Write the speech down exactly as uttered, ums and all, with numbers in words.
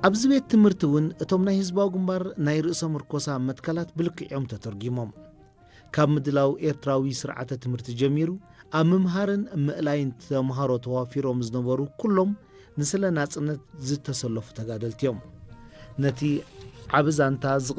ኣብዚ ቤት ትምህርቲ እውን እቶም ናይ ህዝባዊ ግንባር ናይ ርእሰ ምርኮሳ መትከላት ብልክዕዮም ተተርጊሞም ካብ ምድላው ኤርትራዊ ስርዓተ ትምህርቲ ጀሚሩ ኣብ ምምሃርን ምእላይን ተምሃሮ ተዋፊሮም ዝነበሩ ኩሎም ንስለ ናጽነት ዝተሰለፉ ተጋደልቲ እዮም ነቲ ዓብዛንታ